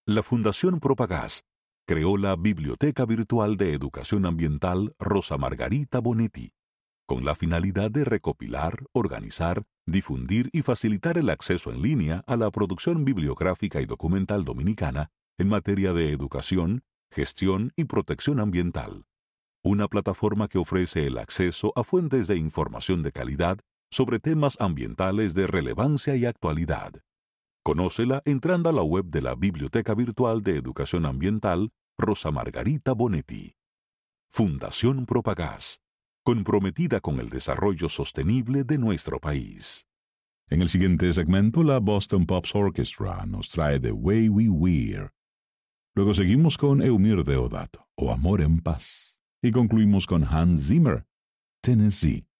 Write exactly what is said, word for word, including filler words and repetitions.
La Fundación Propagás creó la Biblioteca Virtual de Educación Ambiental Rosa Margarita Bonetti, con la finalidad de recopilar, organizar, difundir y facilitar el acceso en línea a la producción bibliográfica y documental dominicana en materia de educación, gestión y protección ambiental. Una plataforma que ofrece el acceso a fuentes de información de calidad sobre temas ambientales de relevancia y actualidad. Conócela entrando a la web de la Biblioteca Virtual de Educación Ambiental Rosa Margarita Bonetti. Fundación Propagás, comprometida con el desarrollo sostenible de nuestro país. En el siguiente segmento, la Boston Pops Orchestra nos trae The Way We Were. Luego seguimos con Eumir Deodato, O Amor en Paz. Y concluimos con Hans Zimmer, Tennessee.